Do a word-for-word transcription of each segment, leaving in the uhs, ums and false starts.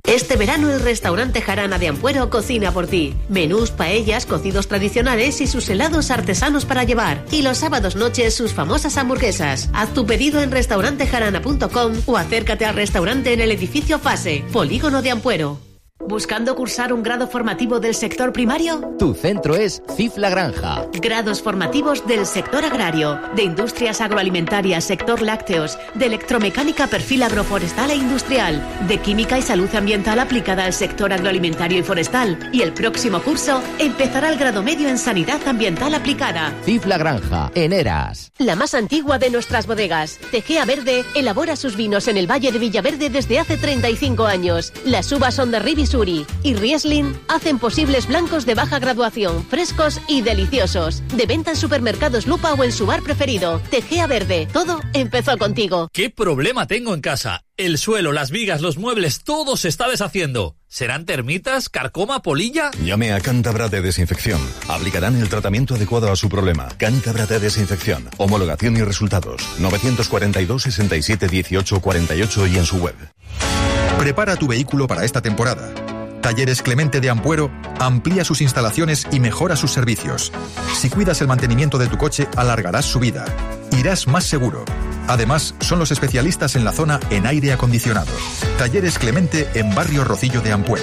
Este verano el restaurante Jarana de Ampuero cocina por ti. Menús, paellas, cocidos tradicionales y sus helados artesanos para llevar. Y los sábados noches sus famosas hamburguesas. Haz tu pedido en restaurante jarana punto com o acércate al restaurante en el edificio Fase, Polígono de Ampuero. ¿Buscando cursar un grado formativo del sector primario? Tu centro es C I F La Granja. Grados formativos del sector agrario, de industrias agroalimentarias, sector lácteos, de electromecánica perfil agroforestal e industrial, de química y salud ambiental aplicada al sector agroalimentario y forestal. Y el próximo curso empezará el grado medio en sanidad ambiental aplicada. C I F La Granja, en Eras. La más antigua de nuestras bodegas, Tejea Verde, elabora sus vinos en el Valle de Villaverde desde hace treinta y cinco años. Las uvas son de Ribis Suri y Riesling hacen posibles blancos de baja graduación, frescos y deliciosos. De venta en supermercados Lupa o en su bar preferido. Tejea Verde, todo empezó contigo. ¿Qué problema tengo en casa? El suelo, las vigas, los muebles, todo se está deshaciendo. ¿Serán termitas, carcoma, polilla? Llame a Cántabra de Desinfección. Aplicarán el tratamiento adecuado a su problema. Cántabra de Desinfección. Homologación y resultados. novecientos cuarenta y dos, sesenta y siete, dieciocho, cuarenta y ocho y en su web. Prepara tu vehículo para esta temporada. Talleres Clemente de Ampuero amplía sus instalaciones y mejora sus servicios. Si cuidas el mantenimiento de tu coche, alargarás su vida. Irás más seguro. Además, son los especialistas en la zona en aire acondicionado. Talleres Clemente en Barrio Rocillo de Ampuero.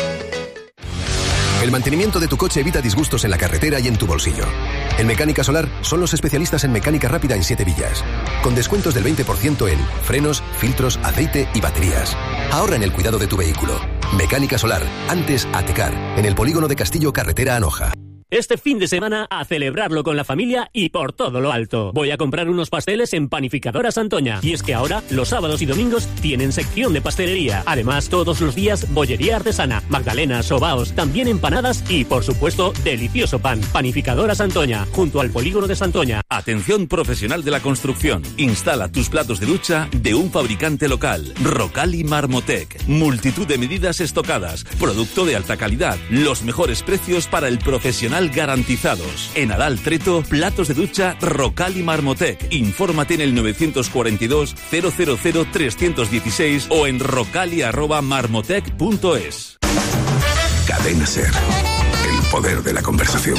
El mantenimiento de tu coche evita disgustos en la carretera y en tu bolsillo. En Mecánica Solar son los especialistas en mecánica rápida en Siete Villas. Con descuentos del veinte por ciento en frenos, filtros, aceite y baterías. Ahorra en el cuidado de tu vehículo. Mecánica Solar, antes Atecar, en el polígono de Castillo, carretera Anoja. Este fin de semana a celebrarlo con la familia y por todo lo alto. Voy a comprar unos pasteles en Panificadora Santoña. Y es que ahora, los sábados y domingos, tienen sección de pastelería. Además, todos los días, bollería artesana, magdalenas, sobaos, también empanadas y, por supuesto, delicioso pan. Panificadora Santoña, junto al polígono de Santoña. Atención profesional de la construcción. Instala tus platos de ducha de un fabricante local. Rocali Marmotec. Multitud de medidas estocadas. Producto de alta calidad. Los mejores precios para el profesional garantizados. En Adal Treto, platos de ducha Rocali Marmotec. Infórmate en el novecientos cuarenta y dos, cero cero cero, trescientos dieciséis o en rocali arroba marmotec punto es. Cadena Ser. El poder de la conversación.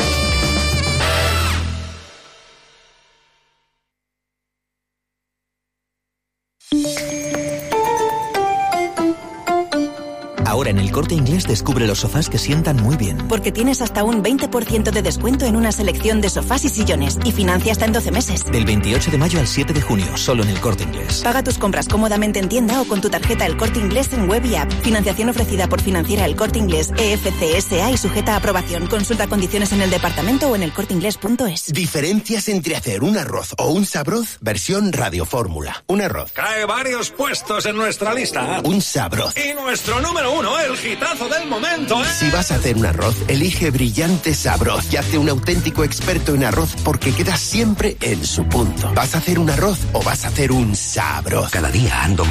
Ahora en El Corte Inglés descubre los sofás que sientan muy bien. Porque tienes hasta un veinte por ciento de descuento en una selección de sofás y sillones y financia hasta en doce meses. Del veintiocho de mayo al siete de junio, solo en El Corte Inglés. Paga tus compras cómodamente en tienda o con tu tarjeta El Corte Inglés en web y app. Financiación ofrecida por Financiera El Corte Inglés E F C S A y sujeta a aprobación. Consulta condiciones en el departamento o en elcorteinglés punto es. Diferencias entre hacer un arroz o un sabroz, versión radiofórmula. Un arroz. Cae varios puestos en nuestra lista. Un sabroz. Y nuestro número uno, el hitazo del momento, ¿eh? Si vas a hacer un arroz, elige Brillante Sabroz y hazte un auténtico experto en arroz porque quedas siempre en su punto. ¿Vas a hacer un arroz o vas a hacer un sabroz? Cada día ando